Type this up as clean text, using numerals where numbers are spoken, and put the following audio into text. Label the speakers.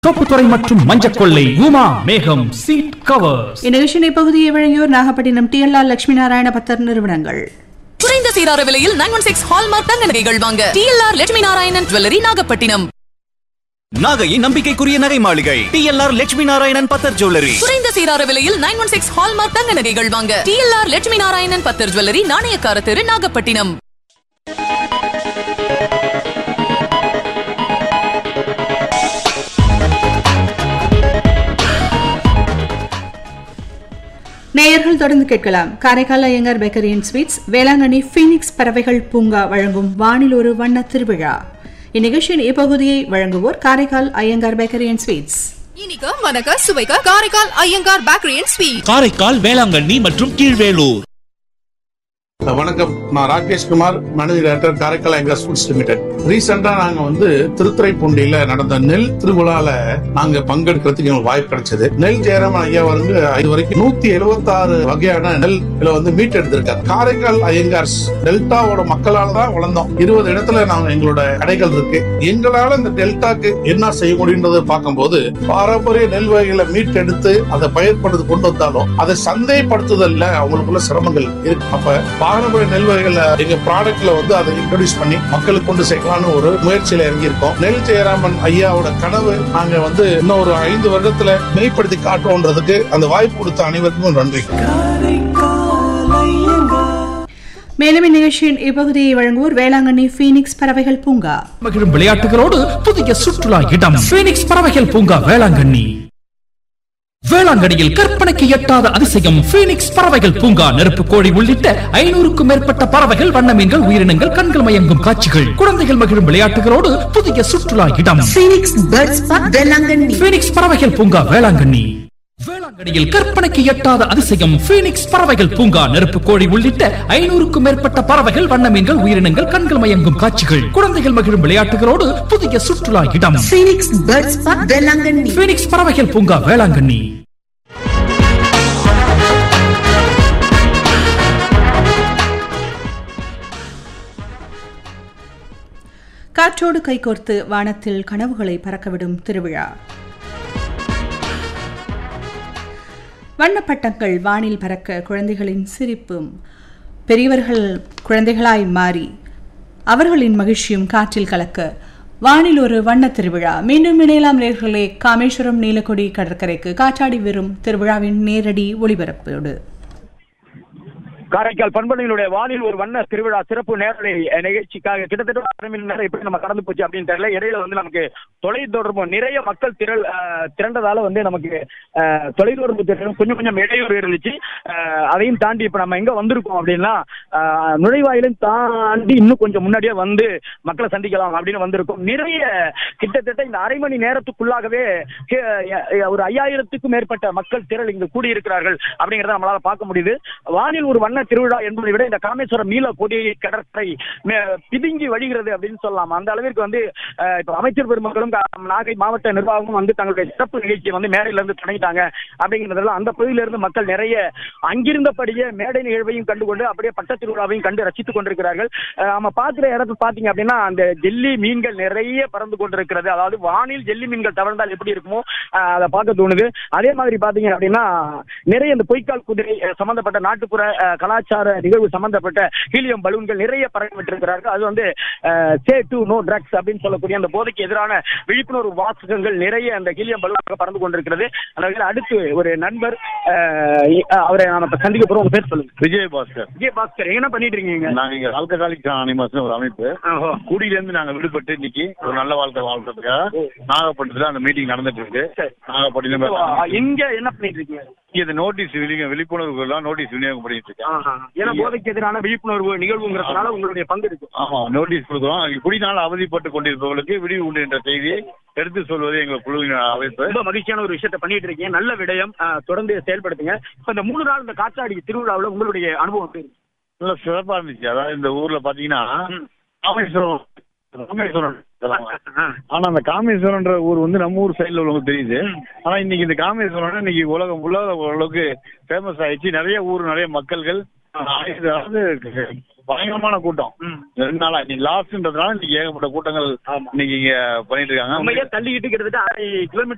Speaker 1: தோப்புத்துறை மற்றும் மஞ்சக்கொள்ளை உமா மேகம் seat covers.
Speaker 2: இந்நிகழ்ச்சியின் இப்பகுதியை வழங்கியோர் நாகப்பட்டினம் TLR லட்சுமி நாராயண பத்தர் நிறுவனங்கள்.
Speaker 3: குறைந்த சீரார விலையில் 916 ஹால்மார்க் தங்க நகைகள் வாங்க TLR லட்சுமி நாராயணன் ஜுவல்லரி நாகப்பட்டினம்.
Speaker 4: நாகையின் நம்பிக்கைக்குரிய நகை மாளிகை TLR லட்சுமி நாராயணன் பத்தர் ஜுவல்லரி.
Speaker 3: குறைந்த சீரார விலையில் 916 ஹால்மார்க் தங்க நகைகள் வாங்க TLR லட்சுமி நாராயணன் பத்தர் ஜுவல்லரி நாணயக்கார தெரு நாகப்பட்டினம்.
Speaker 2: நேயர்கள் தொடர்ந்து கேட்கலாம். Karaikal Iyengar bakery and sweets, Velankanni Phoenix பறவைகள் பூங்கா வழங்கும் வானில் ஒரு வண்ண திருவிழா. இந்நிகழ்ச்சியின் இப்பகுதியை வழங்குவோர் Karaikal Iyengar bakery and sweets.
Speaker 3: இனிக்க மனக்க சுவைக்க Karaikal Iyengar bakery and sweets,
Speaker 5: Karaikal, Velankanni மற்றும் கீழ்வேலூர்.
Speaker 6: வணக்கம், நான் Rakesh Kumar, manager director Karaikal Iyengar sweets limited. ரீசெண்டா நாங்க திருத்துறைப்பூண்டியில நடந்த நெல் திருவிழால நாங்க பங்கெடுக்கிறதுக்கு எங்களுக்கு வாய்ப்பு கிடைச்சது. நெல் ஜெயராமன் ஐயா இது வரைக்கும் 176 வகையான நெல் மீட் எடுத்திருக்காரு. காரைக்கால் ஐயங்கார்ஸ் டெல்டாவோட மக்களால தான் வளர்ந்தோம். 20 இடத்துல நாங்க எங்களோட கடைகள் இருக்கு. எங்களால இந்த டெல்டாக்கு என்ன செய்ய முடியுன்றதை பார்க்கும்போது, பாரம்பரிய நெல் வகைகளை மீட் எடுத்து அதை பயிர்படுத்தி கொண்டு வந்தாலும் அதை சந்தைப்படுத்துதல்ல அவங்களுக்குள்ள சிரமங்கள் இருக்கு. அப்ப பாரம்பரிய நெல் வகைகளை எங்க ப்ராடக்ட்ல அதை இன்ட்ரோடியூஸ் பண்ணி மக்களுக்கு கொண்டு சேர்க்கலாம்னு ஒரு முயற்சியில இறங்கியிருக்கோம். நெல் ஜெயராமன் ஐயாவோட கனவு நாங்க இன்னும் ஒரு 5 வருடத்துல மெய்ப்படுத்தி காட்டுவோன்றதுக்கு அந்த வாய்ப்பு கொடுத்த அனைவருக்கும் நன்றி.
Speaker 2: மேலும் இந்நிகழ்ச்சியின் இப்பகுதியை வழங்குவோர் வேளாங்கண்ணி பீனிக்ஸ் பறவைகள் பூங்கா.
Speaker 1: மகிழும் விளையாட்டுகளோடு புதிய சுற்றுலா இடம் பீனிக்ஸ் பறவைகள் பூங்கா வேளாங்கண்ணி. வேளாங்கண்ணியில் கற்பனைக்கு எட்டாத அதிசயம் பீனிக்ஸ் பறவைகள் பூங்கா. நெருப்பு கோழி உள்ளிட்ட 500க்கும் மேற்பட்ட பறவைகள், வண்ண மீன்கள், உயிரினங்கள், கண்கள் மயங்கும் காட்சிகள், குழந்தைகள் மகிழும் விளையாட்டுகளோடு புதிய சுற்றுலா இடம் பீனிக்ஸ் பறவைகள் பூங்கா வேளாங்கண்ணி. வேளாங்கண்ணியில் கற்பனைக்கு எட்டாத அதிசயம் பீனிக்ஸ் பறவைகள் பூங்கா. நெருப்பு கோழி உள்ளிட்ட 500க்கும் மேற்பட்ட பறவைகள், வண்ண மீன்கள், உயிரினங்கள், கண்கள் மயங்கும் காட்சிகள், குழந்தைகள் மகிழும் விளையாட்டுகளோடு புதிய சுற்றுலா இடம் பீனிக்ஸ் பறவைகள் பூங்கா வேளாங்கண்ணி.
Speaker 2: காற்றோடு கைகோர்த்து வானத்தில் கனவுகளை பறக்கவிடும் திருவிழா. வண்ணப்பட்டங்கள் வானில் பறக்க, குழந்தைகளின் சிரிப்பும் பெரியவர்கள் குழந்தைகளாய் மாறி அவர்களின் மகிழ்ச்சியும் காற்றில் கலக்க வானில் ஒரு வண்ண திருவிழா. மீண்டும் இணையலாம் நேயர்களே. காமேஸ்வரம் நீலக்கொடி கடற்கரைக்கு காற்றாடி வரும் திருவிழாவின் நேரடி ஒளிபரப்போடு
Speaker 7: காரைக்கால் பண்பலையினுடைய வானில் ஒரு வண்ண திருவிழா சிறப்பு நேரடி நிகழ்ச்சிக்காக கிட்டத்தட்ட 1/2 மணி நேரம் எப்படி நம்ம கடந்து போச்சு அப்படின்னு தெரியல. இடையில நமக்கு தொலைத்தொடர்பு நிறைய மக்கள் திரண்டதால நமக்கு தொலைத்தொடர்பு கொஞ்சம் கொஞ்சம் இடையூறு இருந்துச்சு. அதையும் தாண்டி இப்ப நம்ம எங்க வந்திருக்கோம் அப்படின்னா, நுழைவாயிலும் தாண்டி இன்னும் கொஞ்சம் முன்னாடியே மக்களை சந்திக்கலாம் அப்படின்னு வந்திருக்கோம். நிறைய கிட்டத்தட்ட இந்த 1/2 மணி நேரத்துக்குள்ளாகவே ஒரு 5000க்கும் மேற்பட்ட மக்கள் திரள் இங்கு கூடியிருக்கிறார்கள் அப்படிங்கிறத நம்மளால பார்க்க முடியுது. வானில் ஒரு வண்ண திருவிழா என்பதை விட இந்த காமேஸ்வரம் நீலக்கொடி கடற்கரை பிதுங்கி வழிகிறது அப்படின்னு சொல்லலாம். அந்த அளவிற்கு இப்ப அமைச்சர் பெருமக்களும் நாகை மாவட்ட நிர்வாகமும் தங்களுடைய சிறப்பு நிகழ்ச்சியை மேடையில இருந்து தொடங்கிட்டாங்க. அப்படிங்கிறதுல அந்த பகுதியிலிருந்து மக்கள் நிறைய அங்கிருந்தபடியே மேடை நிகழ்வையும் கண்டுகொண்டு அப்படியே பட்ட திருவிழாவையும் கண்டு ரசித்துக் கொண்டிருக்கிறார்கள். நம்ம பார்க்கிற இடத்துல பாத்தீங்க அப்படின்னா, அந்த ஜெல்லி மீன்கள் நிறைய பறந்து கொண்டிருக்கிறது. அதாவது வானில் ஜெல்லி மீன்கள் தவழ்ந்தால் எப்படி இருக்குமோ அதை பார்க்க தோணுது. அதே மாதிரி பாத்தீங்க அப்படின்னா, நிறைய இந்த பொய்க்கால் குதிரை சம்பந்தப்பட்ட நாட்டுப்புற கலாச்சார நிகழ்வு சம்பந்தப்பட்ட ஹீலியம் பலூன்கள் நிறைய பறந்துவிட்டிருக்கிறார்கள். அது சே டு நோ ட்ரக்ஸ் அப்படின்னு சொல்லக்கூடிய அந்த போதைக்கு எதிரான விழிப்புணர்வு வாசகங்கள் நிறைய அந்த ஹீலியம் பலூனாக பறந்து கொண்டிருக்கிறது. அந்த அடுத்து ஒரு நண்பர், அவரை நாம சந்திக்க போறோம். உங்க பேர் சொல்லுங்க. விஜயபாஸ்கர். என்ன பண்ணிட்டு இருக்கீங்க?
Speaker 8: நாங்க ஆல்கஹாலிக் அனிமல்ஸ் ஒரு அமைப்பு குடியில இருந்து நாங்க விடுபட்டு இன்னைக்கு ஒரு நல்ல வாழ்க்கை வாழ்றதுக்காக நாகப்பட்டினத்துல அந்த மீட்டிங் நடந்துட்டு இருக்கு. நாகப்பட்டினம்
Speaker 7: எங்க என்ன பண்ணிட்டு இருக்கீங்க?
Speaker 8: இது நோட்டீஸ் விழிப்புணர்வு எல்லாம் நோட்டீஸ் விநியோகம் பண்ணிட்டு இருக்கேன்.
Speaker 7: ஏன்னா போதைக்கு எதிரான விழிப்புணர்வு நிகழ்வுங்கிறதுனால உங்களுடைய பங்கு இருக்கு.
Speaker 8: ஆமா, நோட்டீஸ் கொடுக்குறோம். குடியினால் அவதிப்பட்டு கொண்டிருப்பவர்களுக்கு விடிவு உண்டு என்ற செய்தியை எடுத்து சொல்வது எங்க குழுவின் அமைப்பு.
Speaker 7: ரொம்ப மகிழ்ச்சியான ஒரு விஷயத்தை பண்ணிட்டு இருக்கீங்க. நல்ல விடயம், தொடர்ந்து செயல்படுத்துங்க. இப்ப இந்த 3 நாள் இந்த காற்றாடி திருவிழாவில் உங்களுடைய அனுபவம்
Speaker 8: நல்ல சிறப்பா இருந்துச்சு. அதாவது இந்த ஊர்ல பாத்தீங்கன்னா காமேஸ்வரம். ஆனா அந்த காமேஸ்வரன்ற ஊர் நம்ம ஊர் சைட்ல உள்ளவங்க தெரியுது. ஆனா இன்னைக்கு இந்த காமேஸ்வரம் இன்னைக்கு உலகம் ஓரளவுக்கு ஃபேமஸ் ஆயிடுச்சு. நிறைய ஊர், நிறைய மக்கள்கள், பயங்கரமான கூட்டம் 2 நாளா. இன்னைக்கு லாஸ்ட்ன்றதுனால இன்னைக்கு ஏகப்பட்ட கூட்டங்கள் இன்னைக்கு இங்க பண்ணிட்டு இருக்காங்க.
Speaker 7: தள்ளிக்கிட்டு கிட்டத்தட்ட 1/2 கிலோமீட்டர்